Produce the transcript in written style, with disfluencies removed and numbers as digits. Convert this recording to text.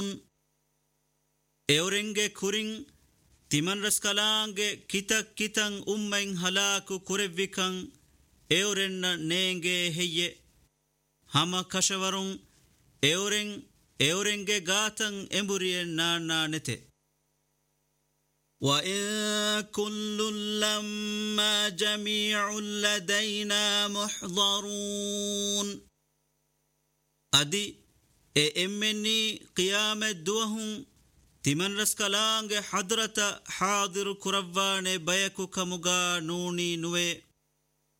eorenge kuring timan raskalange kitan ummain halaku kurevikan eorenna neenge heye hama kashawarun eorenge gatan emburiyen nana nete وَإِن كُلٌّ لَّمَّا جَمِيعٌ لَّدَيْنَا مُحْضَرُونَ أدي إمني قيامة دوهم تمن رسكالانگ حضرت حاضر كربان بيكو كمغا نوني نوي